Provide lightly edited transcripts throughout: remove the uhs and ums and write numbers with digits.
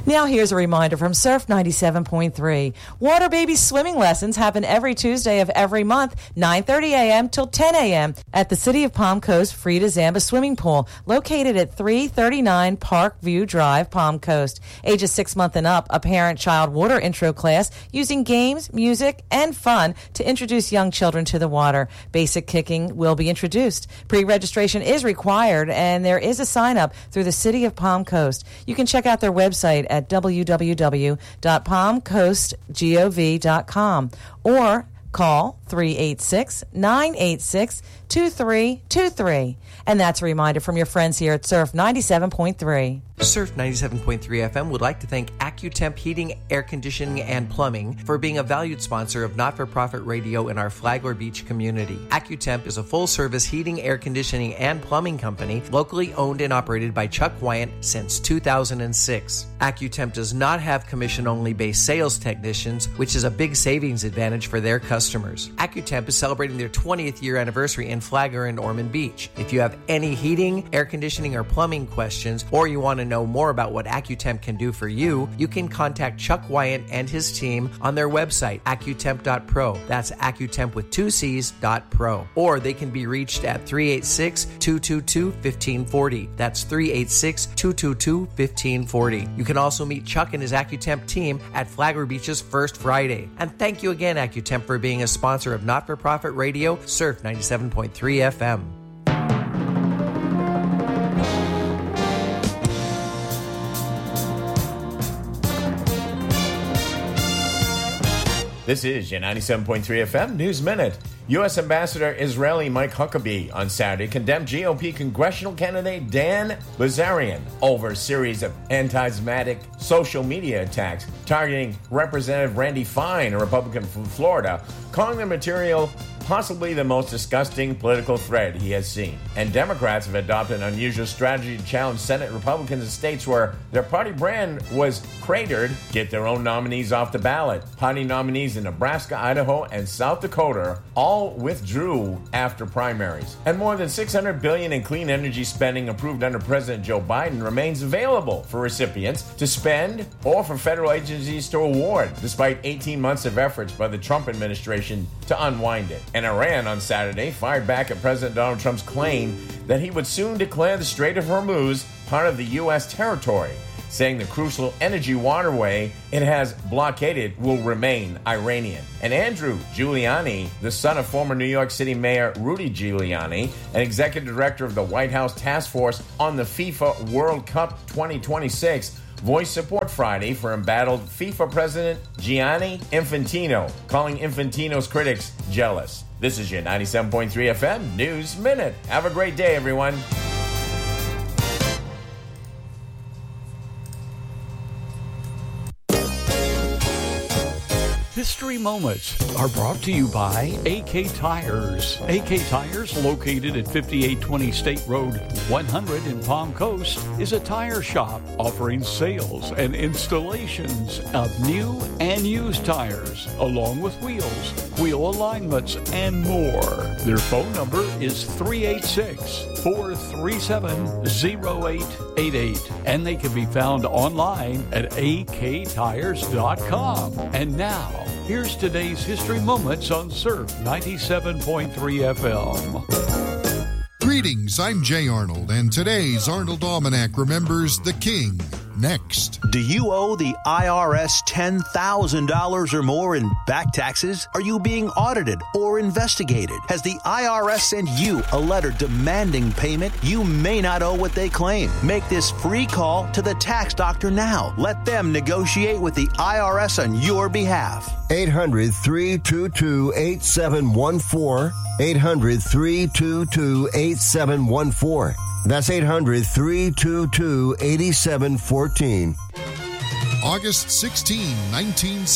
Now here's a reminder from Surf 97.3. Water Baby swimming lessons happen every Tuesday of every month, 9:30 a.m. till 10 a.m. at the City of Palm Coast Frida Zamba Swimming Pool, located at 339 Park View Drive, Palm Coast. Ages 6 months and up, a parent-child water intro class using games, music, and fun to introduce young children to the water. Basic kicking will be introduced. Pre-registration is required, and there is a sign-up through the City of Palm Coast. You can check out their website at www.palmcoastgov.com or call 386-986-2323. And that's a reminder from your friends here at Surf 97.3. Surf 97.3 FM would like to thank AccuTemp Heating, Air Conditioning, and Plumbing for being a valued sponsor of not-for-profit radio in our Flagler Beach community. AccuTemp is a full-service heating, air conditioning, and plumbing company locally owned and operated by Chuck Wyant since 2006. AccuTemp does not have commission-only based sales technicians, which is a big savings advantage for their customers. AccuTemp is celebrating their 20th year anniversary in Flagler and Ormond Beach. If you have any heating, air conditioning, or plumbing questions, or you want to know more about what AccuTemp can do for you, you can contact Chuck Wyant and his team on their website, accutemp.pro. That's AccuTemp with 2 C's.pro. Or they can be reached at 386-222-1540. That's 386-222-1540. You can also meet Chuck and his AccuTemp team at Flagler Beach's First Friday. And thank you again, AccuTemp, for being a sponsor of not-for-profit radio, Surf 97.3 FM. This is your 97.3 FM News Minute. U.S. Ambassador Israeli Mike Huckabee on Saturday condemned GOP congressional candidate Dan Bilzerian over a series of anti-Semitic social media attacks targeting Representative Randy Fine, a Republican from Florida, calling the material possibly the most disgusting political threat he has seen. And Democrats have adopted an unusual strategy to challenge Senate Republicans in states where their party brand was cratered get their own nominees off the ballot. Party nominees in Nebraska, Idaho, and South Dakota all withdrew after primaries. And more than $600 billion in clean energy spending approved under President Joe Biden remains available for recipients to spend or for federal agencies to award, despite 18 months of efforts by the Trump administration to unwind it. And Iran on Saturday fired back at President Donald Trump's claim that he would soon declare the Strait of Hormuz part of the U.S. territory, saying the crucial energy waterway it has blockaded will remain Iranian. And Andrew Giuliani, the son of former New York City Mayor Rudy Giuliani, and executive director of the White House Task Force on the FIFA World Cup 2026, voiced support Friday for embattled FIFA president Gianni Infantino, calling Infantino's critics jealous. This is your 97.3 FM News Minute. Have a great day, everyone. History Moments are brought to you by AK Tires. AK Tires, located at 5820 State Road 100 in Palm Coast, is a tire shop offering sales and installations of new and used tires, along with wheels, wheel alignments, and more. Their phone number is 386-437-0888, and they can be found online at aktires.com. And now, here's today's History Moments on Surf 97.3 FM. Greetings, I'm Jay Arnold, and today's Arnold Almanac remembers the King. Next. Do you owe the IRS $10,000 or more in back taxes? Are you being audited or investigated? Has the IRS sent you a letter demanding payment? You may not owe what they claim. Make this free call to the tax doctor now. Let them negotiate with the IRS on your behalf. 800-322-8714. 800-322-8714. That's 800-322-8714. August 16,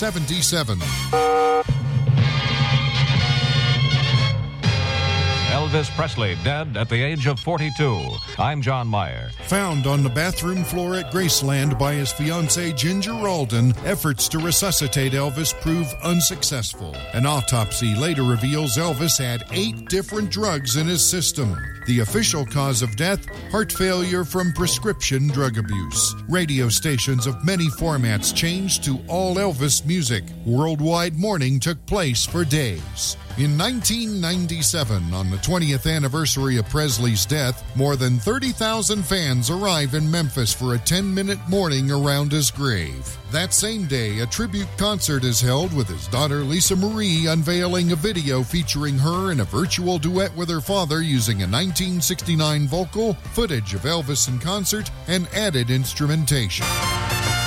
1977. Well, Elvis Presley, dead at the age of 42. I'm John Meyer. Found on the bathroom floor at Graceland by his fiancée Ginger Alden, efforts to resuscitate Elvis prove unsuccessful. An autopsy later reveals Elvis had 8 different drugs in his system. The official cause of death, heart failure from prescription drug abuse. Radio stations of many formats changed to all Elvis music. Worldwide mourning took place for days. In 1997, on the 20th anniversary of Presley's death, more than 30,000 fans arrive in Memphis for a 10-minute mourning around his grave. That same day, a tribute concert is held with his daughter Lisa Marie unveiling a video featuring her in a virtual duet with her father using a 1969 vocal, footage of Elvis in concert, and added instrumentation.